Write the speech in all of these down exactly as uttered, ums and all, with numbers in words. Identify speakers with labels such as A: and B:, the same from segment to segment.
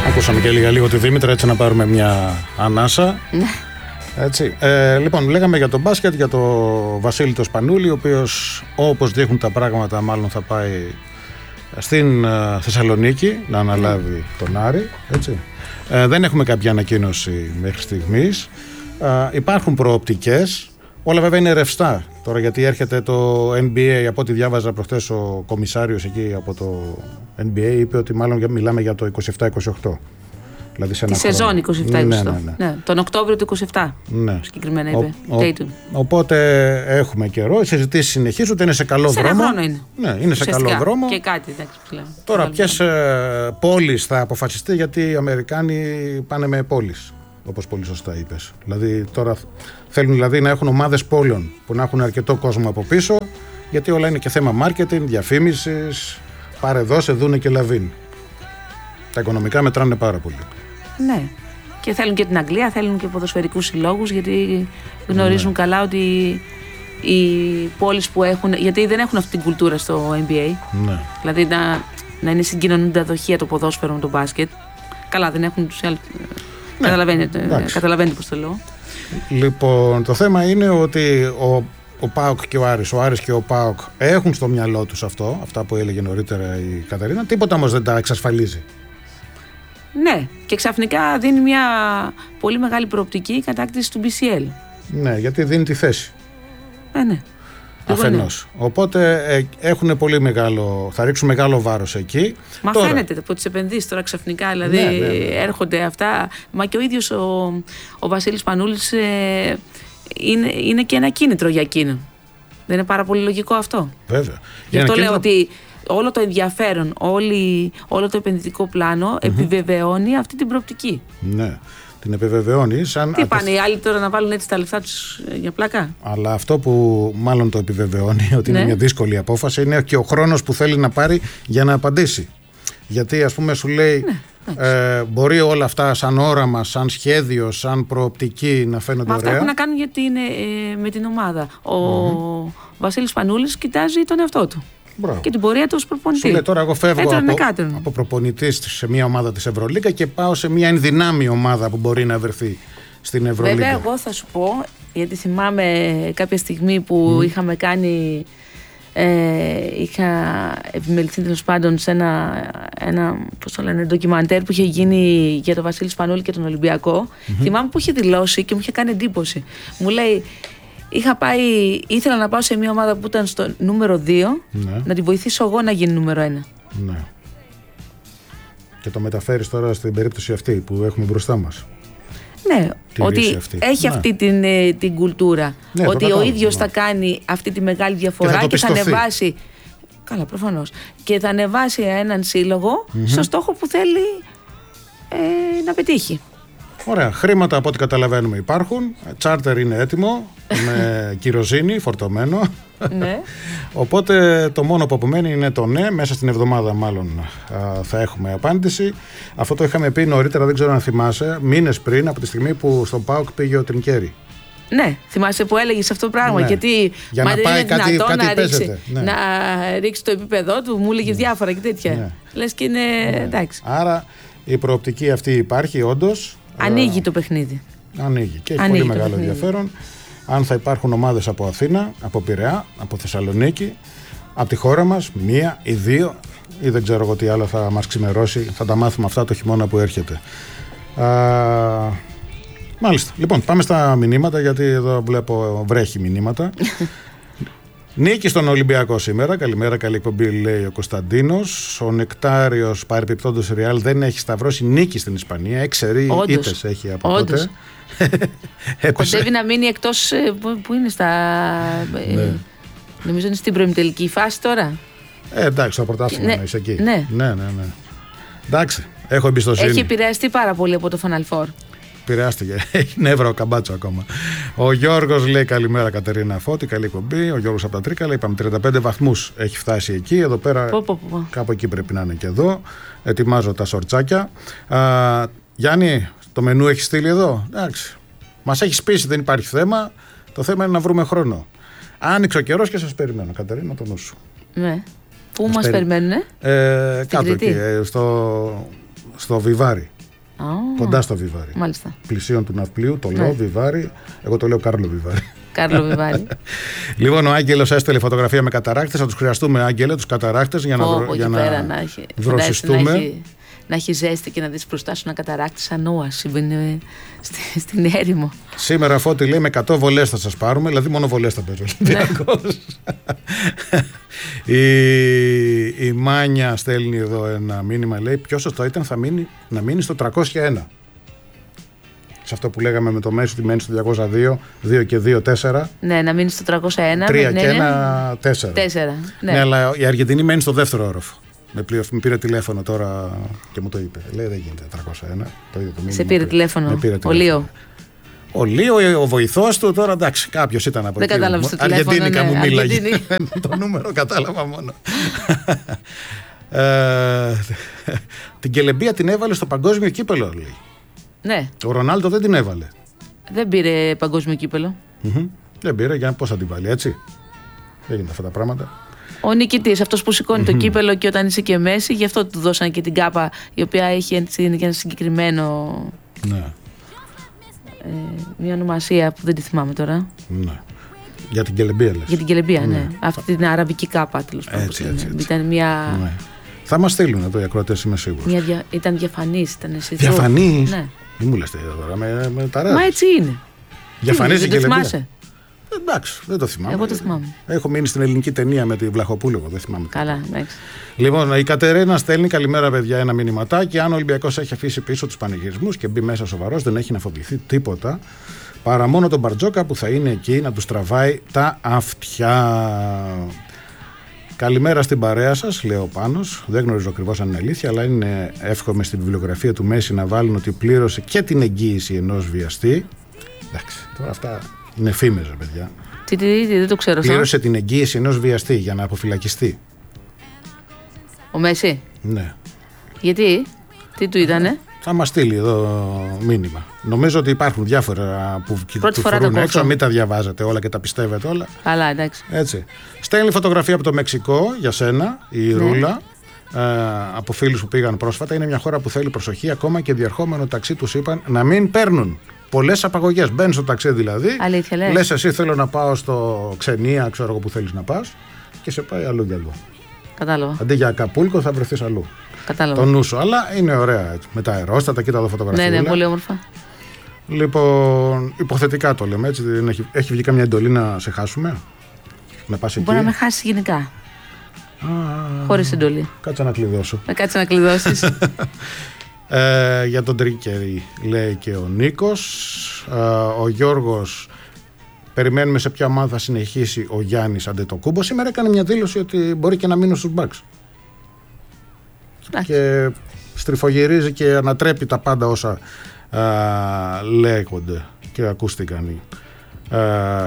A: Ακούσαμε και λίγα λίγο τη Δήμητρα, έτσι να πάρουμε μια ανάσα. Έτσι. Ε, λοιπόν, λέγαμε για το μπάσκετ, για το Βασίλη το Σπανούλη, ο οποίος όπως δείχνουν τα πράγματα μάλλον θα πάει στην ε, Θεσσαλονίκη να αναλάβει τον Άρη. Έτσι. Ε, δεν έχουμε κάποια ανακοίνωση μέχρι στιγμής. Ε, υπάρχουν προοπτικές. Όλα βέβαια είναι ρευστά τώρα, γιατί έρχεται το N B A. Από ό,τι διάβαζα προχτές, ο κομισάριος εκεί από το N B A είπε ότι μάλλον μιλάμε για το είκοσι επτά είκοσι οκτώ. Δηλαδή σε ένα
B: τη σεζόν είκοσι επτά είκοσι οκτώ.
A: Ναι, ναι, ναι.
B: Ναι, τον Οκτώβριο του είκοσι επτά.
A: Ναι.
B: Συγκεκριμένα είπε.
A: Ο, ο, οπότε έχουμε καιρό. Οι συζητήσεις συνεχίζονται. Είναι σε καλό
B: σε
A: δρόμο.
B: Ένα χρόνο είναι.
A: Ναι, είναι σε καλό δρόμο.
B: Και κάτι, εντάξει, πλέον.
A: Τώρα, ποιες ε, πόλεις θα αποφασιστεί, γιατί οι Αμερικάνοι πάνε με πόλεις, όπως πολύ σωστά είπες. Δηλαδή, τώρα θέλουν δηλαδή να έχουν ομάδες πόλεων που να έχουν αρκετό κόσμο από πίσω, γιατί όλα είναι και θέμα marketing, διαφήμισης. Πάρε εδώ, σε δούνε και λαβίν. Τα οικονομικά μετράνε πάρα πολύ.
B: Ναι. Και θέλουν και την Αγγλία, θέλουν και ποδοσφαιρικούς συλλόγους, γιατί γνωρίζουν ναι. καλά ότι οι πόλεις που έχουν. Γιατί δεν έχουν αυτή την κουλτούρα στο N B A.
A: Ναι.
B: Δηλαδή να, να είναι συγκοινωνούντα δοχεία το ποδόσφαιρο με το μπάσκετ. Καλά, δεν έχουν τους άλλους. Ναι. Καταλαβαίνετε, καταλαβαίνετε πώς το λέω.
A: Λοιπόν, το θέμα είναι ότι ο, ο ΠΑΟΚ και ο Άρης, ο Άρης και ο ΠΑΟΚ έχουν στο μυαλό τους αυτό, αυτά που έλεγε νωρίτερα η Καταρίνα. Τίποτα όμως δεν τα εξασφαλίζει.
B: Ναι, και ξαφνικά δίνει μια πολύ μεγάλη προοπτική κατάκτηση του μπι σι ελ.
A: Ναι, γιατί δίνει τη θέση.
B: Ε, ναι.
A: Αφενός. Οπότε ε, έχουν πολύ μεγάλο, θα ρίξουν μεγάλο βάρος εκεί.
B: Μα τώρα, φαίνεται από τις επενδύσεις τώρα ξαφνικά, δηλαδή ναι, ναι, ναι. έρχονται αυτά. Μα και ο ίδιος ο, ο Βασίλης Σπανούλης ε, είναι, είναι και ένα κίνητρο για εκείνον. Δεν είναι πάρα πολύ λογικό αυτό?
A: Βέβαια.
B: Γι' αυτό λέω ότι όλο το ενδιαφέρον, όλη, όλο το επενδυτικό πλάνο mm-hmm. επιβεβαιώνει αυτή την προοπτική.
A: Ναι. Την επιβεβαιώνει. Σαν
B: Τι πάνε οι άλλοι τώρα να βάλουν έτσι τα λεφτά τους για πλάκα?
A: Αλλά αυτό που μάλλον το επιβεβαιώνει ότι ναι. είναι μια δύσκολη απόφαση είναι και ο χρόνος που θέλει να πάρει για να απαντήσει. Γιατί ας πούμε σου λέει ναι, ε, μπορεί όλα αυτά σαν όραμα, σαν σχέδιο, σαν προοπτική να φαίνονται ωραία.
B: Μα αυτά έχουν να κάνουν γιατί είναι ε, με την ομάδα. Ο mm-hmm. Βασίλης Σπανούλης κοιτάζει τον εαυτό του. Μπράβο. Και την πορεία του ως προπονητή.
A: Σου λέει τώρα εγώ φεύγω από, από προπονητής σε μια ομάδα της Ευρωλίγκα και πάω σε μια ενδυνάμει ομάδα που μπορεί να βρεθεί στην Ευρωλίγκα.
B: Βέβαια εγώ θα σου πω, γιατί θυμάμαι κάποια στιγμή που mm. είχαμε κάνει ε, είχα επιμεληθεί τέλος πάντων σε ένα, ένα πώς το λένε, ντοκιμαντέρ που είχε γίνει για τον Βασίλη Σπανούλη και τον Ολυμπιακό. Mm-hmm. Θυμάμαι που είχε δηλώσει και μου είχε κάνει εντύπωση. Μου λέει, είχα πάει, ήθελα να πάω σε μια ομάδα που ήταν στο νούμερο δύο, ναι. να τη βοηθήσω εγώ να γίνει νούμερο ένα.
A: Ναι. Και το μεταφέρεις τώρα στην περίπτωση αυτή που έχουμε μπροστά μας.
B: Ναι, την ότι αυτή. έχει ναι. αυτή την, την κουλτούρα. Ναι, ότι ο ίδιος ναι. θα κάνει αυτή τη μεγάλη διαφορά και θα, και θα ανεβάσει. Καλά, προφανώς. Και θα ανεβάσει έναν σύλλογο mm-hmm. στο στόχο που θέλει ε, να πετύχει.
A: Ωραία. Χρήματα από ό,τι καταλαβαίνουμε υπάρχουν. Τσάρτερ είναι έτοιμο. Με κυροζίνη, φορτωμένο.
B: Ναι.
A: Οπότε το μόνο που απομένει είναι το ναι. Μέσα στην εβδομάδα μάλλον α, θα έχουμε απάντηση. Αυτό το είχαμε πει νωρίτερα, δεν ξέρω αν θυμάσαι, μήνες πριν από τη στιγμή που στον ΠΑΟΚ πήγε ο Τρινκέρι.
B: Ναι, θυμάσαι που έλεγες αυτό το πράγμα.
A: Ναι.
B: Γιατί
A: για να πάει κάτι, κάτι
B: να,
A: παίζεται.
B: Ρίξει, ναι. να ρίξει το επίπεδό του, μου έλεγε ναι. διάφορα και τέτοια. Ναι. Λες και είναι ναι. εντάξει.
A: Άρα η προοπτική αυτή υπάρχει όντως.
B: Ανοίγει το παιχνίδι.
A: Ανοίγει και έχει ανοίγει πολύ μεγάλο παιχνίδι. Ενδιαφέρον. Αν θα υπάρχουν ομάδες από Αθήνα, από Πειραιά, από Θεσσαλονίκη, από τη χώρα μας, μία ή δύο, ή δεν ξέρω εγώ τι άλλο θα μας ξημερώσει, θα τα μάθουμε αυτά το χειμώνα που έρχεται. Α, μάλιστα. Λοιπόν, πάμε στα μηνύματα, γιατί εδώ βλέπω βρέχει μηνύματα. Νίκη στον Ολυμπιακό σήμερα. Καλημέρα, καλή εκπομπή, λέει ο Κωνσταντίνος. Ο Νεκτάριος, παρεπιπτόντος Ρεάλ, δεν έχει σταυρώσει νίκη στην Ισπανία. Έξερι ήττες έχει από
B: Όντως.
A: τότε.
B: Κοντεύει να μείνει εκτός. Πού είναι στα. Ναι. Νομίζω είναι στην προημιτελική φάση τώρα.
A: Ε, εντάξει, το πρωτάθλημα ναι. είσαι εκεί.
B: Ναι.
A: ναι, ναι, ναι. Εντάξει, έχω εμπιστοσύνη.
B: Έχει επηρεαστεί πάρα πολύ από το Final Four.
A: Επηρεάστηκε. Έχει νεύρα ο Καμπάτσο ακόμα. Ο Γιώργος λέει καλημέρα Κατερίνα Φώτη, καλή εκπομπή. Ο Γιώργος από τα Τρίκαλα, είπαμε τριάντα πέντε βαθμούς έχει φτάσει εκεί. Εδώ πέρα
B: πω, πω, πω.
A: κάπου εκεί πρέπει να είναι και εδώ. Ετοιμάζω τα σορτσάκια. Α, Γιάννη, το μενού έχει στείλει εδώ. Εντάξει. Μας έχει πείσει, δεν υπάρχει θέμα. Το θέμα είναι να βρούμε χρόνο. Άνοιξε ο καιρός και σας περιμένω, Κατερίνα, το νου σου.
B: Ναι. Πού μας περι... περιμένουνε?
A: Ε, κάτω εκεί, ε, στο, στο Βιβάρι.
B: Oh.
A: Κοντά στο Βιβάρι.
B: Μάλιστα.
A: Πλησίον του ναυπλίου, το λέω Βιβάρι. Εγώ το λέω Κάρλο Βιβάρι.
B: Κάρλο Βιβάρι.
A: Λοιπόν, ο Άγγελος έστελε φωτογραφία με καταράκτες. Θα τους χρειαστούμε, Άγγελε, τους καταράκτες για
B: Πω,
A: να,
B: πω,
A: για
B: να,
A: να
B: έχει,
A: δροσιστούμε.
B: Να έχει, να έχει ζέστη και να δεις μπροστά σου ένα καταράκτη σαν όαση που είναι στη, στην έρημο.
A: Σήμερα, Φώτη, λέει, με εκατό βολές θα σας πάρουμε, δηλαδή μόνο βολές θα παίζει ο Ολυμπιακός. η, η Μάνια στέλνει εδώ ένα μήνυμα, λέει, πιο σωστό ήταν θα μείνει, να μείνει στο τριακόσια ένα. Σε αυτό που λέγαμε με το μέσο, ότι μένει στο διακόσια δύο, δύο και δύο, τέσσερα.
B: Ναι, να μείνει στο τριακόσια ένα.
A: τρία
B: ναι,
A: και
B: ναι.
A: ένα, τέσσερα.
B: τέσσερα, ναι.
A: Ναι, αλλά η Αργεντινή μένει στο δεύτερο όροφο. Με, πλήρω, με πήρε τηλέφωνο τώρα και μου το είπε. Λέει, δεν γίνεται τριακόσια ένα. Το είδε το μήνυμα.
B: Σε πήρε τηλέφωνο.
A: πήρε
B: Ο Λίο.
A: Ο Λίο, ο βοηθός του, τώρα εντάξει, κάποιος ήταν από εκεί.
B: Δεν κατάλαβες το τηλέφωνο.
A: Αργεντίνικα
B: ναι,
A: μου μίλαγε.
B: το
A: νούμερο κατάλαβα μόνο. ε, την Κελεμπία την έβαλε στο παγκόσμιο κύπελο, λέει.
B: Ναι.
A: Ο Ρονάλντο δεν την έβαλε.
B: Δεν πήρε παγκόσμιο κύπελο.
A: Mm-hmm. Δεν πήρε, για πώς θα την βάλει, έτσι. Δεν γίνεται αυτά τα πράγματα.
B: Ο νικητής, αυτός που σηκώνει mm-hmm. το κύπελο και όταν είσαι και μέση, γι' αυτό του δώσανε και την κάπα, η οποία έχει ένα συγκεκριμένο.
A: Ναι.
B: Ε, μια ονομασία που δεν τη θυμάμαι τώρα.
A: Ναι. Για την Κελεμπία, λες.
B: Για την Κελεμπία, ναι. ναι. Αυτή την αραβική κάπα, τέλος πάντων.
A: Έτσι, έτσι, έτσι.
B: Ήταν μια.
A: Ναι. Θα μας στείλουν εδώ οι ακροατές, είμαι σίγουρος.
B: Μια δια... Ήταν διαφανής, ήταν εσύ.
A: Διαφανής.
B: Ναι.
A: Μην μου λες τώρα, με, με ταράζεις.
B: Μα έτσι είναι.
A: Διαφανής η Κελεμπία.
B: Θυμάσαι.
A: Εντάξει, δεν το θυμάμαι.
B: Εγώ το θυμάμαι.
A: Έχω μείνει στην ελληνική ταινία με τη Βλαχοπούλου, εγώ δεν θυμάμαι.
B: Καλά, εντάξει.
A: Λοιπόν, η Κατερίνα στέλνει καλημέρα, παιδιά, ένα μηνυματάκι. Αν ο Ολυμπιακός έχει αφήσει πίσω τους πανηγυρισμούς και μπει μέσα σοβαρός, δεν έχει να φοβηθεί τίποτα. Παρά μόνο τον Μπαρτζόκα που θα είναι εκεί να τους τραβάει τα αυτιά. Καλημέρα στην παρέα σας, λέει ο Πάνος. Δεν γνωρίζω ακριβώς αν είναι αλήθεια, αλλά είναι εύχομαι στην βιβλιογραφία του Μέση να βάλουν ότι πλήρωσε και την εγγύηση ενός βιαστή. Εντάξει, τώρα αυτά είναι φήμες, παιδιά.
B: Τι, τι, τι, δεν το ξέρω.
A: Πλήρωσε την εγγύηση ενός βιαστή για να αποφυλακιστεί.
B: Ο Μέση.
A: Ναι.
B: Γιατί, τι του ήτανε.
A: Θα μας στείλει εδώ μήνυμα. Νομίζω ότι υπάρχουν διάφορα που κυκλοφορούν έξω. Μην τα διαβάζετε όλα και τα πιστεύετε όλα.
B: Καλά, εντάξει.
A: Έτσι. Στέλνει φωτογραφία από το Μεξικό για σένα, η ναι. Ρούλα. Ε, από φίλους που πήγαν πρόσφατα. Είναι μια χώρα που θέλει προσοχή. Ακόμα και διερχόμενο ταξί τους είπαν να μην παίρνουν. Πολλές απαγωγές. Μπαίνεις στο ταξί δηλαδή.
B: Αλήθεια, λες.
A: Λες εσύ θέλω να πάω στο Ξενία, ξέρω εγώ που θέλεις να πας. Και σε πάει αλλού για αλλού.
B: Κατάλαβα.
A: Αντί για Ακαπούλκο θα βρεθείς αλλού.
B: Κατάλαβα.
A: Το νου σου, αλλά είναι ωραία έτσι. Με τα αερόστατα, κοίτα εδώ φωτογραφία.
B: Ναι, ναι, πολύ όμορφα.
A: Λοιπόν, υποθετικά το λέμε έτσι. Δεν έχει, έχει βγει καμιά εντολή να σε χάσουμε. Να πας εκεί.
B: Μπορεί να με χάσει γενικά. Χωρίς εντολή.
A: Κάτσε να κλειδώσω.
B: Να κάτσε να κλειδώσεις.
A: ε, για τον Τρίκερη λέει και ο Νίκος. Ε, ο Γιώργος. Περιμένουμε σε ποια ομάδα θα συνεχίσει ο Γιάννης Αντετοκούμπο. Σήμερα έκανε μια δήλωση ότι μπορεί και να μείνω στους Bucks. Και στριφογυρίζει και ανατρέπει τα πάντα όσα α, λέγονται και ακούστηκαν. Α,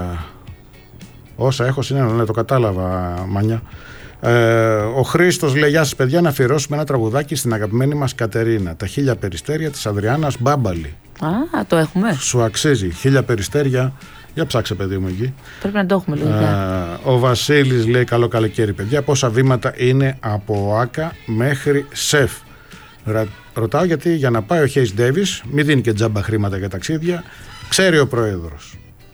A: όσα έχω συνένω, ναι, το κατάλαβα, Μανιά. Ε, ο Χρήστος λέει: γεια σας, παιδιά, να αφιερώσουμε ένα τραγουδάκι στην αγαπημένη μας Κατερίνα. Τα χίλια περιστέρια της Αδριάννας Μπάμπαλη.
B: Α, το έχουμε.
A: Σου αξίζει. Χίλια περιστέρια. Για ψάξε, παιδί μου, εκεί.
B: Πρέπει να το έχουμε, λογικά.
A: Ο Βασίλης λέει: καλό καλοκαίρι, παιδιά. Πόσα βήματα είναι από Άκα μέχρι Σεφ. Ρωτάω γιατί για να πάει ο Χέις Ντέβις, μην δίνει και τζάμπα χρήματα για ταξίδια, ξέρει ο πρόεδρος.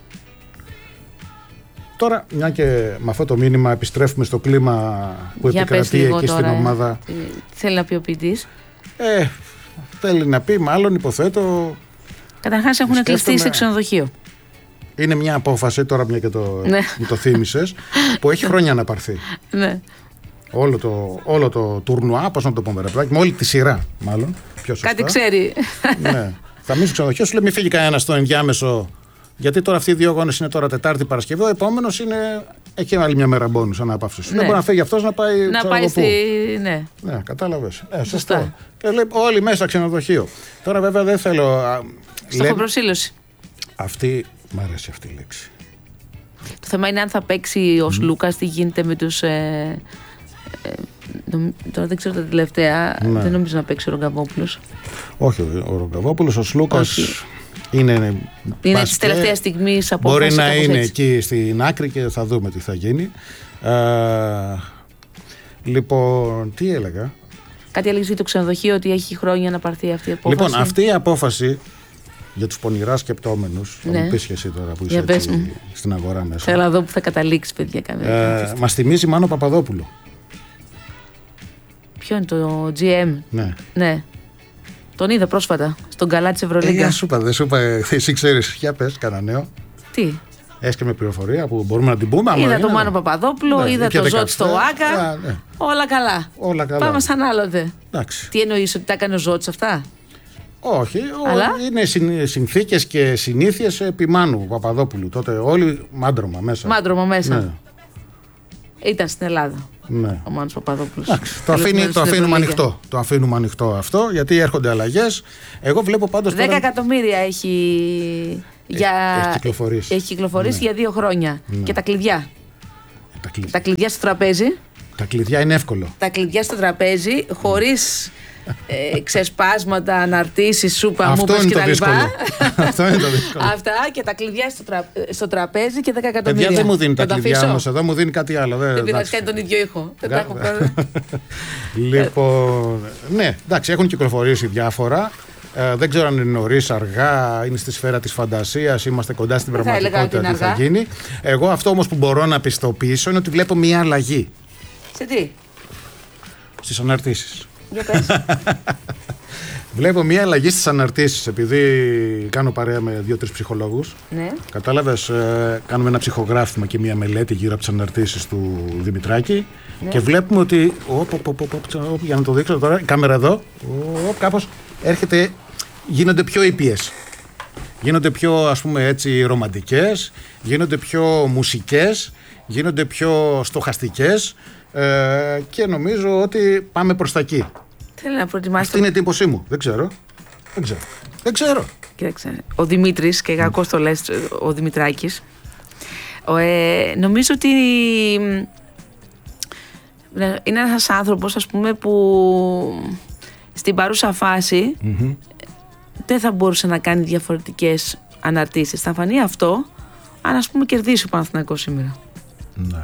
A: Τώρα, μια και με αυτό το μήνυμα επιστρέφουμε στο κλίμα που για επικρατεί εκεί τώρα, στην ομάδα.
B: Τι θέλει να πει ο ποιητής?
A: Ε, θέλει να πει, μάλλον υποθέτω.
B: Καταρχάς έχουν κλειστεί σε ξενοδοχείο.
A: Είναι μια απόφαση, τώρα μια και το,
B: ναι.
A: το θύμισες, που έχει χρόνια να πάρθει.
B: Ναι.
A: Όλο το, όλο το τουρνουά, πώς να το πούμε, ρεπλάκι, με όλη τη σειρά, μάλλον. Πιο σωστά.
B: Κάτι ξέρει.
A: Ναι. Θα μείνει στο ξενοδοχείο, σου λέει: μην φύγει κανένα στο ενδιάμεσο. Γιατί τώρα αυτοί οι δύο αγώνες είναι τώρα Τετάρτη Παρασκευή. Ο επόμενος είναι. Έχει άλλη μια μέρα μπόνους ανάπαυση. Ναι. Δεν μπορεί να φύγει αυτός να πάει.
B: Να πάει στη. Ναι,
A: ναι, κατάλαβες. Ε, σωστά. Και λέει: όλοι μέσα ξενοδοχείο. Τώρα βέβαια δεν θέλω.
B: Στοχοπροσήλωση.
A: Αυτή. Μ' αρέσει αυτή η λέξη.
B: Το θέμα είναι αν θα παίξει ο Σλούκας, τι γίνεται με τους. Ε, ε, νομ, τώρα δεν ξέρω τα τελευταία. Ναι. Δεν νομίζω να παίξει ο Ρογκαβόπουλος.
A: Όχι, ο Ρογκαβόπουλος, ο Σλούκας. Όχι. Είναι,
B: είναι τη τελευταία στιγμή απόφαση.
A: Μπορεί να είναι έτσι. Εκεί στην άκρη και θα δούμε τι θα γίνει. Ε, λοιπόν, τι έλεγα.
B: Κάτι έλεγε για το ξενοδοχείο ότι έχει χρόνια να πάρθει αυτή η απόφαση.
A: Λοιπόν, αυτή η απόφαση για τους πονηρά σκεπτόμενους, θα
B: ναι.
A: μου πεις και εσύ τώρα που είσαι έτσι, στην αγορά μέσα.
B: Θέλω να δω που θα καταλήξει, παιδιά.
A: Ε, μας θυμίζει Μάνο Παπαδόπουλο.
B: Ποιο είναι το τζι εμ?
A: Ναι.
B: ναι. Τον είδα πρόσφατα στον γκαλά της Ευρωλίγκα.
A: Ε, σου είπα, δεν σου είπα, εσύ ξέρεις, για πες, κανένα νέο.
B: Τι?
A: Έχεις και με πληροφορία που μπορούμε να την πούμε.
B: Είδα
A: είναι,
B: τον Μάνο Παπαδόπουλο, ναι, είδα το Ζώτ στο Άκα.
A: Ναι.
B: Όλα καλά.
A: Όλα καλά.
B: Πάμε σαν άλλοτε.
A: Εντάξει.
B: Τι εννοείς, ότι τα έκανε ο Ζώτ αυτά?
A: Όχι,
B: Αλλά...
A: είναι συνθήκες και συνήθειες επί Μάνου Παπαδόπουλου. Τότε όλοι μάντρωμα μέσα.
B: Μάντρωμα μέσα.
A: Ναι.
B: Ήταν στην Ελλάδα.
A: Ναι.
B: Ο Μάνος Παπαδόπουλος.
A: Εντάξει, το, αφήνει, το αφήνουμε ανοιχτό. Το αφήνουμε ανοιχτό αυτό, γιατί έρχονται αλλαγές. Εγώ βλέπω πάντως.
B: δέκα
A: τώρα...
B: εκατομμύρια έχει. Για...
A: Έχει κυκλοφορήσει.
B: Έχει κυκλοφορήσει ναι. για δύο χρόνια. Ναι. Και τα κλειδιά.
A: Τα κλειδιά.
B: Τα κλειδιά στο τραπέζι.
A: Τα κλειδιά είναι εύκολο.
B: Τα κλειδιά στο τραπέζι, χωρίς ε, ξεσπάσματα, αναρτήσεις, σούπα, μούπες κτλ.
A: Αυτό είναι το δύσκολο.
B: Αυτά και τα κλειδιά στο, τρα... στο τραπέζι και δέκα εκατομμύρια.
A: Παιδιά δεν μου δίνει τα κλειδιά όμως, εδώ μου δίνει κάτι άλλο.
B: Δεν πειράζει, κάνει τον ίδιο ήχο. Δεν τα έχω πρόβλημα.
A: Λοιπόν, ναι, εντάξει, έχουν κυκλοφορήσει διάφορα. Ε, δεν ξέρω αν είναι νωρίς, αργά, είναι στη σφαίρα της φαντασίας, είμαστε κοντά στην πραγματικότητα, τι θα γίνει. Εγώ αυτό όμως που μπορώ να πιστοποιήσω είναι ότι βλέπω μια αλλαγή.
B: Σε τι?
A: Στις αναρτήσεις.
B: Για πες.
A: Βλέπω μια αλλαγή στις αναρτήσεις, επειδή κάνω παρέα με δύο-τρεις ψυχολόγους.
B: Ναι.
A: Κατάλαβες, ε, κάνουμε ένα ψυχογράφημα και μια μελέτη γύρω από τις αναρτήσεις του Δημητράκη. Ναι. Και βλέπουμε ότι, οπ, οπ, οπ, οπ, οπ, για να το δείξω τώρα, η κάμερα εδώ, οπ, κάπως έρχεται, γίνονται πιο ήπιες. Γίνονται πιο, ας πούμε έτσι, ρομαντικές, γίνονται πιο μουσικές, γίνονται πιο στοχαστικές ε, και νομίζω ότι πάμε προς τα εκεί.
B: Θέλω να προετοιμάσω.
A: Αυτή είναι η εντύπωσή μου. Δεν ξέρω. Δεν ξέρω. Δεν ξέρω.
B: Κοίταξε. Ο Δημήτρης, και κακώς το λες, ο Δημητράκης, ο, ε, νομίζω ότι είναι ένας άνθρωπος, ας πούμε, που στην παρούσα φάση mm-hmm. δεν θα μπορούσε να κάνει διαφορετικές αναρτήσεις. Θα φανεί αυτό αν, ας πούμε, κερδίσει ο Παναθηναϊκός σήμερα.
A: Ναι.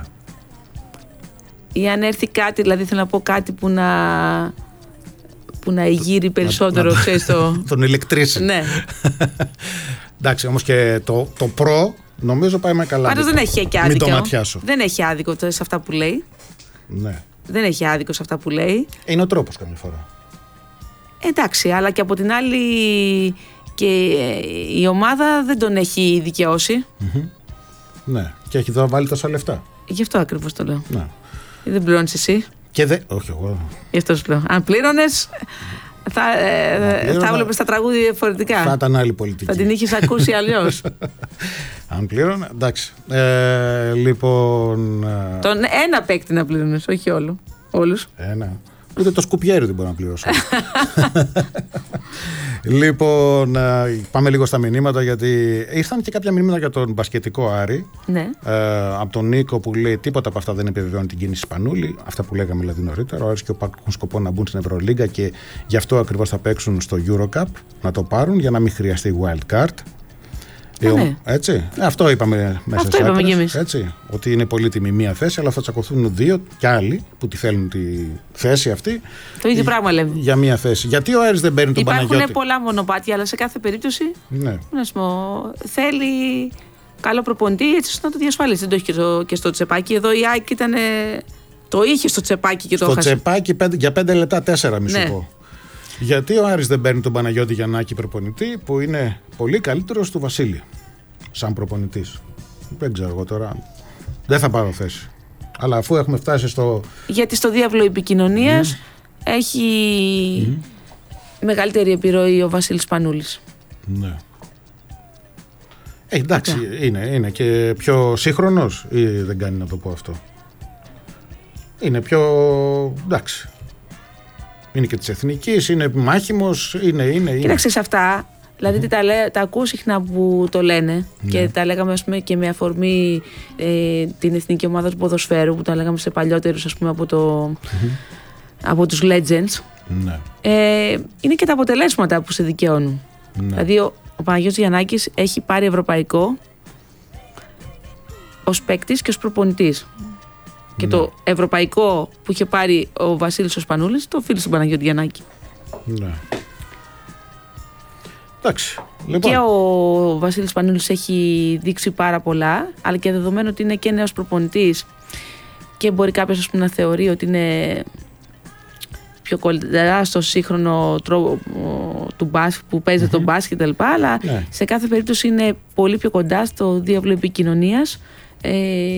B: Ή αν έρθει κάτι, δηλαδή θέλω να πω κάτι που να που να εγείρει περισσότερο, να, ξέρεις το...
A: τον ηλεκτρίσει.
B: Ναι.
A: Εντάξει, όμως και το, το προ νομίζω πάει με καλά.
B: Πάντως δεν έχει και άδικο.
A: Μην το ματιάσω.
B: Δεν έχει άδικο σε αυτά που λέει.
A: Ναι.
B: Δεν έχει άδικο σε αυτά που λέει.
A: Είναι ο τρόπος καμιά φορά.
B: Εντάξει, αλλά και από την άλλη και η ομάδα δεν τον έχει δικαιώσει.
A: Mm-hmm. Ναι, και έχει εδώ βάλει τόσα λεφτά.
B: Γι' αυτό ακριβώς το λέω.
A: Ναι.
B: Δεν πληρώνεις εσύ.
A: Και δε... Όχι εγώ.
B: Γι' αυτό σου λέω. Αν πλήρωνες, θα, ε, θα βλέπεις τα τραγούδια διαφορετικά.
A: Θα ήταν άλλη πολιτική.
B: Θα την είχες ακούσει αλλιώς.
A: Αν πλήρωνα, εντάξει. Ε, λοιπόν...
B: Τον ένα παίκτη να πλήρωνες, όχι όλο. Όλους.
A: Ένα. Ούτε το σκουπιέρι δεν μπορώ να πληρώσω. Λοιπόν, πάμε λίγο στα μηνύματα, γιατί ήρθαν και κάποια μηνύματα για τον μπασκετικό Άρη.
B: Ναι.
A: Ε, από τον Νίκο που λέει τίποτα από αυτά δεν επιβεβαιώνει την κίνηση Σπανούλη. Αυτά που λέγαμε δηλαδή νωρίτερα. Ο Άρης και ο ΠΑΟΚ έχουν σκοπό να μπουν στην Ευρωλίγκα και γι' αυτό ακριβώς θα παίξουν στο EuroCup, να το πάρουν για να μην χρειαστεί wild card.
B: Α, ναι.
A: Έτσι. Αυτό είπαμε μέσα
B: σε άκρες,
A: έτσι. Ότι είναι πολύτιμη μία θέση, αλλά θα τσακωθούν δύο κι άλλοι που τη θέλουν τη θέση αυτή.
B: Το ίδιο πράγμα λέμε.
A: Για μία θέση. Γιατί ο Άρης δεν παίρνει τον Παναγιώτη?
B: Υπάρχουν πολλά μονοπάτια, αλλά σε κάθε περίπτωση
A: ναι.
B: θέλει καλό προπονητή έτσι ώστε να το διασφαλίσει. Δεν το έχει και, το, και στο τσεπάκι. Εδώ η ΑΕΚ ήταν. Το είχε στο τσεπάκι και το
A: στο
B: έχασε.
A: Στο τσεπάκι πέντε, για πέντε λεπτά, τέσσερα μη σου
B: ναι.
A: πω. Γιατί ο Άρης δεν παίρνει τον Παναγιώτη Γιαννάκη προπονητή, που είναι πολύ καλύτερος του Βασίλη σαν προπονητής? Δεν ξέρω εγώ τώρα. Δεν θα πάρω θέση. Αλλά αφού έχουμε φτάσει στο...
B: Γιατί στο διάβλο επικοινωνίας mm. έχει mm. μεγαλύτερη επιρροή ο Βασίλης Πανούλης.
A: Ναι. Ε, εντάξει, είναι, είναι και πιο σύγχρονος ή δεν κάνει να το πω αυτό? Είναι πιο... εντάξει. Είναι και της εθνικής, είναι μάχημος, είναι, είναι, είναι.
B: Κοίταξε σε αυτά, δηλαδή mm-hmm. τα, λέ, τα ακούω συχνά που το λένε yeah. και τα λέγαμε, ας πούμε, και με αφορμή ε, την εθνική ομάδα του ποδοσφαίρου που τα λέγαμε σε παλιότερους, ας πούμε, από, το, mm-hmm. από τους legends.
A: Yeah.
B: Ε, είναι και τα αποτελέσματα που σε δικαιώνουν. Yeah. Δηλαδή ο, ο Παναγιώτης Γιαννάκης έχει πάρει ευρωπαϊκό ως παίκτης και ως προπονητής. Και
A: ναι.
B: το ευρωπαϊκό που είχε πάρει ο Βασίλης ο Σπανούλης, το οφείλει στον Παναγιώτη Γιαννάκη.
A: Ναι. Εντάξει. Λοιπόν.
B: Και ο Βασίλης Σπανούλης έχει δείξει πάρα πολλά, αλλά και δεδομένου ότι είναι και νέος προπονητής και μπορεί κάποιος, ας πούμε, να θεωρεί ότι είναι πιο κοντά στο σύγχρονο τρόπο του μπάσκετ που παίζει mm-hmm. το μπάσκετ κτλ. Αλλά ναι. σε κάθε περίπτωση είναι πολύ πιο κοντά στο διάβλο επικοινωνίας ε,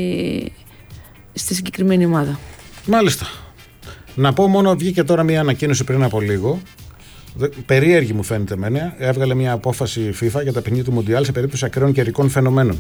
B: στη συγκεκριμένη ομάδα.
A: Μάλιστα. Να πω μόνο, βγήκε τώρα μια ανακοίνωση πριν από λίγο. Περίεργη μου φαίνεται εμένα. Έβγαλε μια απόφαση FIFA για τα παιχνίδια του Μουντιάλ σε περίπτωση ακραίων καιρικών φαινομένων.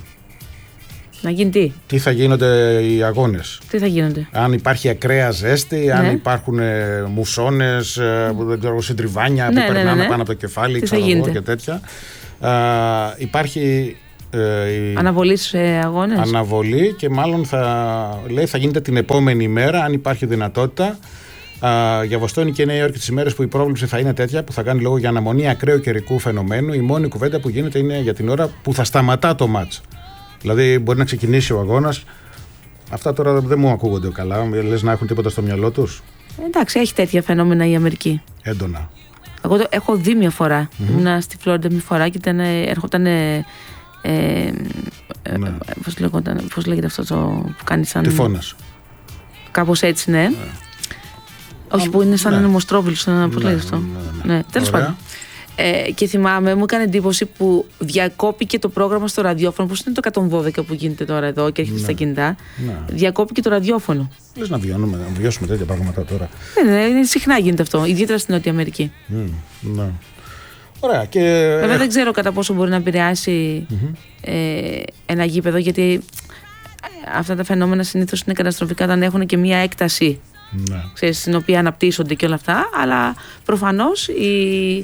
B: Να γίνει τι?
A: Τι θα γίνονται οι αγώνες.
B: Τι θα γίνονται.
A: Αν υπάρχει ακραία ζέστη, ναι. αν υπάρχουν ε, μουσώνες, ε, δεν ξέρω, συντριβάνια
B: ναι,
A: που
B: ναι,
A: περνάνε
B: ναι, ναι.
A: πάνω από το κεφάλι,
B: τι
A: ξέρω εγώ και τέτοια. Α, υπάρχει. Ε, η
B: αναβολή στους ε, αγώνες.
A: Αναβολή και μάλλον θα, λέει, θα γίνεται την επόμενη ημέρα, αν υπάρχει δυνατότητα. Uh, για Βοστόνη και Νέα Υόρκη τις ημέρες που η πρόβλεψη θα είναι τέτοια, που θα κάνει λόγο για αναμονή ακραίου καιρικού φαινομένου, η μόνη κουβέντα που γίνεται είναι για την ώρα που θα σταματά το μάτς. Δηλαδή μπορεί να ξεκινήσει ο αγώνας. Αυτά τώρα δεν μου ακούγονται καλά. Λες να έχουν τίποτα στο μυαλό τους.
B: Εντάξει, έχει τέτοια φαινόμενα η Αμερική.
A: Έντονα.
B: Εγώ το έχω δει μια φορά. Mm-hmm. Ήμουνα στη Φλόριντα μια φορά και ήταν, έρχονταν. Ε, ε, ναι. πώς, λέγονταν, πώς λέγεται αυτό το που κάνει σαν.
A: Τυφώνας.
B: Κάπως έτσι, ναι. ναι. Όχι, που είναι σαν ναι. ένα νομοστρόβιλο, σαν πώς ναι, λέει αυτό. Ναι, ναι. ναι. Τέλος πάντων. Ε, και θυμάμαι, μου έκανε εντύπωση που διακόπηκε το πρόγραμμα στο ραδιόφωνο, που είναι το εκατόν δώδεκα που γίνεται τώρα εδώ και έρχεται ναι. στα κινητά. Ναι. Διακόπηκε το ραδιόφωνο.
A: Λες να βιώνουμε, να βιώσουμε τέτοια πράγματα τώρα.
B: Ναι, ναι, ναι, συχνά γίνεται αυτό, ιδιαίτερα στην Νότια Αμερική.
A: Mm, ναι. Ωραία. Και...
B: Βέβαια δεν ξέρω κατά πόσο μπορεί να επηρεάσει mm-hmm. ε, ένα γήπεδο, γιατί αυτά τα φαινόμενα συνήθως είναι καταστροφικά όταν έχουν και μία έκταση. Ναι. Ξέρεις, στην οποία αναπτύσσονται και όλα αυτά, αλλά προφανώς η,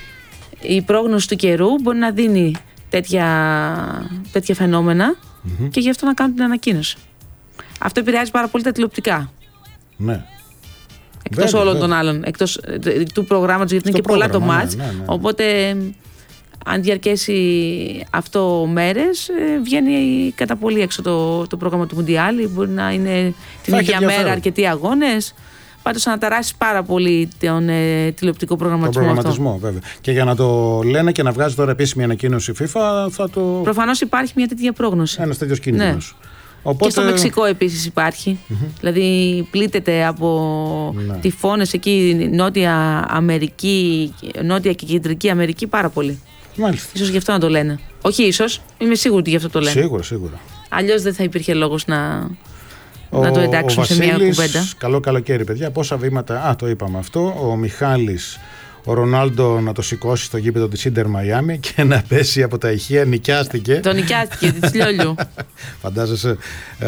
B: η πρόγνωση του καιρού μπορεί να δίνει τέτοια, τέτοια φαινόμενα mm-hmm. και γι' αυτό να κάνουν την ανακοίνωση. Αυτό επηρεάζει πάρα πολύ τα τηλεοπτικά.
A: Ναι.
B: Εκτός βέβαια, όλων βέβαια. των άλλων, εκτός του προγράμματος, γιατί είναι και πολλά το μάτς. Ναι, ναι, ναι. Οπότε, αν διαρκέσει αυτό μέρες, βγαίνει κατά πολύ έξω το, το πρόγραμμα του Μουντιάλ. Μπορεί να είναι την ίδια μέρα αρκετοί αγώνες. Πάντως αναταράσει πάρα πολύ τον ε, τηλεοπτικό προγραμματισμό.
A: Τον προγραμματισμό, αυτό. Βέβαια. Και για να το λένε και να βγάζει τώρα επίσημη ανακοίνωση FIFA, θα το.
B: Προφανώς υπάρχει μια τέτοια πρόγνωση.
A: Ένας τέτοιος κίνδυνος. Ναι. Οπότε...
B: Και στο Μεξικό επίσης υπάρχει. Mm-hmm. Δηλαδή πλήττεται από ναι. τυφώνες εκεί, Νότια Αμερική, Νότια και Κεντρική Αμερική πάρα πολύ.
A: Μάλιστα.
B: Ίσως γι' αυτό να το λένε. Όχι ίσως, είμαι σίγουρη ότι γι' αυτό το λένε.
A: Σίγουρα, σίγουρα.
B: Αλλιώς δεν θα υπήρχε λόγος να,
A: ο,
B: να το εντάξουν σε μια κουβέντα.
A: Καλό καλοκαίρι, παιδιά. Πόσα βήματα. Α, το είπαμε αυτό. Ο Μιχάλης, ο Ρονάλντο να το σηκώσει στο γήπεδο της Ίντερ Μαϊάμι και να πέσει από τα ηχεία. Νοικιάστηκε.
B: Το νοικιάστηκε, της Λιόλιου.
A: Φαντάζεσαι.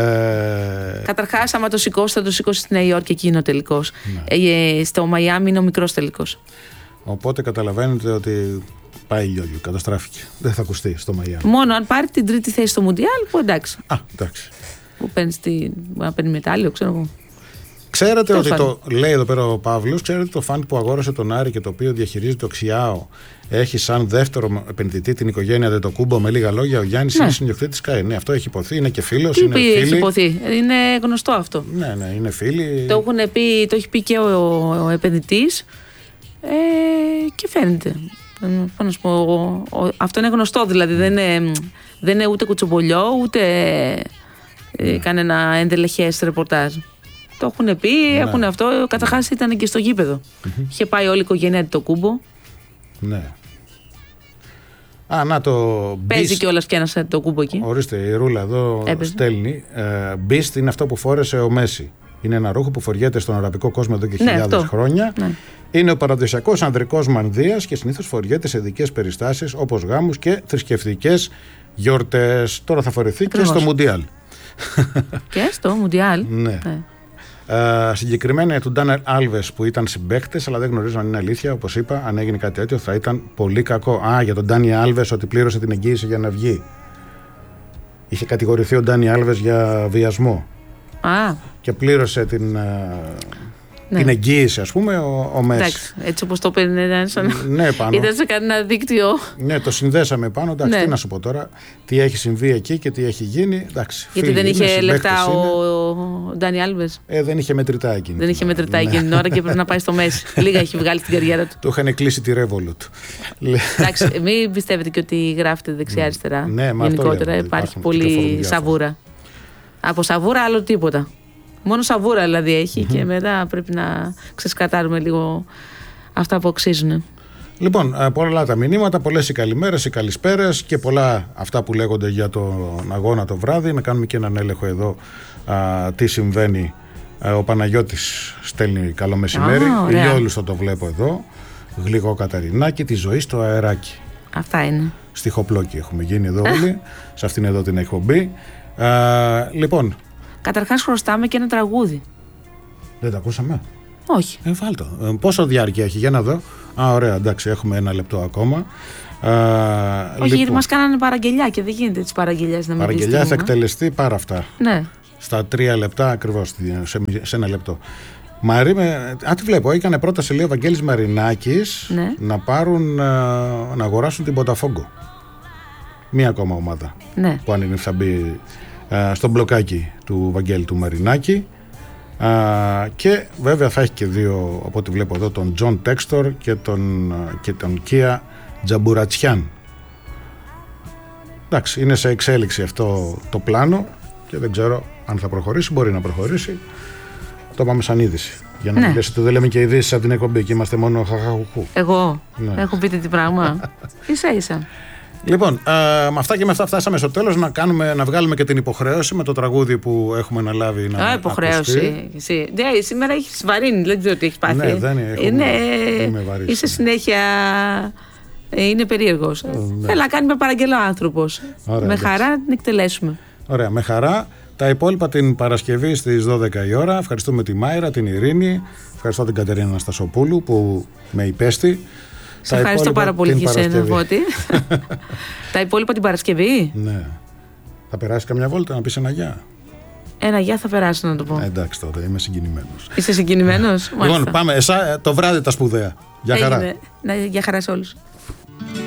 A: Ε...
B: Καταρχάς, άμα το σηκώσει, θα το σηκώσει στη Νέα Υόρκη, εκεί είναι ο τελικός. Ναι. Ε, στο Μαϊάμι είναι ο μικρός τελικός.
A: Οπότε καταλαβαίνετε ότι πάει Λιόλιου, καταστράφηκε. Δεν θα ακουστεί στο Μαϊάμι.
B: Μόνο αν πάρει την τρίτη θέση στο Μουντιάλ, που εντάξει.
A: Α, εντάξει.
B: Που παίρνει, στη... παίρνει μετάλλιο, ξέρω εγώ.
A: Ξέρετε ότι το, λέει εδώ πέρα ο Παύλος, ξέρετε το φαντ που αγόρασε τον Άρη και το οποίο διαχειρίζεται το Ξιάο έχει σαν δεύτερο επενδυτή την οικογένεια Αντετοκούμπο, με λίγα λόγια, ο Γιάννης ναι. είναι συνδιοκτήτης ΚΑΕ. Ναι, αυτό έχει υποθεί, είναι και φίλος.
B: Τι
A: είναι
B: πει,
A: φίλοι.
B: Έχει υποθεί, είναι γνωστό αυτό.
A: Ναι, ναι, είναι φίλοι.
B: Το, έχουν πει, το έχει πει και ο, ο επενδυτής ε, και φαίνεται. Πώς να σου πω, ο, ο, αυτό είναι γνωστό, δηλαδή δεν είναι, δεν είναι ούτε κουτσομπολιό, ούτε ε, ναι. κανένα ενδελεχές ρεπορτάζ. Το έχουν πει, ναι. έχουν αυτό. Καταρχάς ήταν και στο γήπεδο. Mm-hmm. Είχε πάει όλη η οικογένεια το κούμπο.
A: Ναι. Α, να το.
B: Παίζει κιόλας και ένας το κούμπο εκεί.
A: Ορίστε, η Ρούλα εδώ Έπαιζε. στέλνει. Μπίστ ε, είναι αυτό που φόρεσε ο Μέση. Είναι ένα ρούχο που φοριέται στον αραβικό κόσμο εδώ και ναι, χιλιάδες χρόνια. Ναι. Είναι ο παραδοσιακός ανδρικός μανδύας και συνήθως φοριέται σε ειδικές περιστάσεις όπως γάμους και θρησκευτικές γιορτές. Τώρα θα φορεθεί Ακριβώς. και στο Μουντιάλ.
B: Και στο Μουντιάλ.
A: Ναι. ναι. Uh, συγκεκριμένα του Ντάνιελ Άλβες που ήταν συμπαίκτες, αλλά δεν γνωρίζω αν είναι αλήθεια. Όπως είπα, αν έγινε κάτι τέτοιο θα ήταν πολύ κακό. Α, για τον Ντάνιελ Άλβες ότι πλήρωσε την εγγύηση για να βγει. Είχε κατηγορηθεί ο Ντάνιελ Άλβες για βιασμό.
B: Α.
A: Και πλήρωσε την, uh,
B: Ναι.
A: Την εγγύηση, ας πούμε, ο, ο Μέση.
B: Εντάξει, έτσι όπως το παίρνει, ήταν σαν
A: ναι, πάνω.
B: Ήταν σε κανένα δίκτυο.
A: Ναι, το συνδέσαμε πάνω. Εντάξει,
B: ναι.
A: τι να σου πω τώρα, τι έχει συμβεί εκεί και τι έχει γίνει. Εντάξει,
B: γιατί
A: φίλοι,
B: δεν είχε
A: είναι,
B: λεφτά
A: είναι.
B: ο Ντάνι Άλβες.
A: Ε, δεν είχε μετρητά εκείνη.
B: Δεν είχε μετρητά εκείνη την ώρα και πρέπει να πάει στο Μέση. Λίγα έχει βγάλει στην καριέρα του.
A: Το είχαν κλείσει τη Revolut.
B: Εντάξει, μην πιστεύετε και ότι γράφετε δεξιά-αριστερά.
A: Ναι,
B: γενικότερα υπάρχει πολύ σαβούρα. Από σαβούρα άλλο τίποτα. Μόνο σαβούρα δηλαδή έχει mm-hmm. και μετά πρέπει να ξεσκατάρουμε λίγο αυτά που αξίζουν.
A: Λοιπόν, πολλά τα μηνύματα, πολλές οι καλημέρες, οι καλησπέρες και πολλά αυτά που λέγονται για τον αγώνα το βράδυ. Να κάνουμε και έναν έλεγχο εδώ α, τι συμβαίνει. Α, ο Παναγιώτης στέλνει καλό μεσημέρι. Ηλιόλους θα το βλέπω εδώ. Γλυκό Καταρινάκι, τη ζωή στο αεράκι.
B: Αυτά είναι.
A: Στιχοπλόκι έχουμε γίνει εδώ όλοι, σε αυτήν εδώ την εκπομπή. Α, λοιπόν.
B: Καταρχάς χρωστάμε και ένα τραγούδι.
A: Δεν το ακούσαμε?
B: Όχι.
A: Ε, βάλτο. Ε, πόσο διάρκεια έχει, για να δω. Α, ωραία, εντάξει, έχουμε ένα λεπτό ακόμα. Α,
B: Όχι, λοιπόν, γιατί μας κάνανε παραγγελιά και δεν γίνεται τις παραγγελιές να μην
A: παραγγελιά θα εκτελεστεί πάρα αυτά.
B: Ναι.
A: Στα τρία λεπτά ακριβώς, σε, σε ένα λεπτό. Μαρή, με, αν τη βλέπω, έκανε πρόταση λέει ο Βαγγέλης Μαρινάκης
B: ναι.
A: να πάρουν, να αγοράσουν την Ποταφόγκο. Μία ακόμα ομάδα
B: ναι.
A: που αν είναι θα μπει στο μπλοκάκι του Βαγγέλη του Μαρινάκη. Α, και βέβαια θα έχει και δύο, από ό,τι βλέπω εδώ, τον Τζον Τέξτορ και τον, και τον Κία Τζαμπουρατσιάν. Εντάξει, είναι σε εξέλιξη αυτό το πλάνο και δεν ξέρω αν θα προχωρήσει. Μπορεί να προχωρήσει. Το πάμε σαν είδηση. Για να
B: ναι.
A: μην λες ότι δεν λέμε και ειδήσεις από την εκπομπή και είμαστε μόνο χαχαχουχού.
B: Εγώ ναι. έχω πείτε τι πράγμα. Ίσα ίσα.
A: Λοιπόν, α, με αυτά και με αυτά φτάσαμε στο τέλος. Να, κάνουμε, να βγάλουμε και την υποχρέωση με το τραγούδι που έχουμε αναλάβει να
B: Α, υποχρέωση. Εσύ. Ναι, σήμερα έχεις βαρύνει, δεν ξέρω τι έχεις πάθει.
A: Ναι, δεν έχω,
B: είναι,
A: είμαι βαρύς.
B: Είσαι συνέχεια. Είναι περίεργος. Ε, ναι. Θέλει να κάνει με παραγγελό άνθρωπος. Ωραία, με χαρά να την εκτελέσουμε.
A: Ωραία, με χαρά. Τα υπόλοιπα την Παρασκευή στις δώδεκα η ώρα. Ευχαριστούμε τη Μάιρα, την Ειρήνη. Ευχαριστώ την Κατερίνα Αναστασοπούλου που με υπέστη.
B: Σε ευχαριστώ πάρα πολύ και εσένα, Φώτη. Τα υπόλοιπα την Παρασκευή.
A: Ναι. Θα περάσει καμιά βόλτα να πεις ένα γεια?
B: Ένα γεια θα περάσω να το πω.
A: Ε, εντάξει τότε, είμαι συγκινημένος.
B: Είσαι συγκινημένος?
A: Λοιπόν, πάμε εσά, το βράδυ τα σπουδαία. Γεια χαρά.
B: Ναι, για χαρά σε όλους.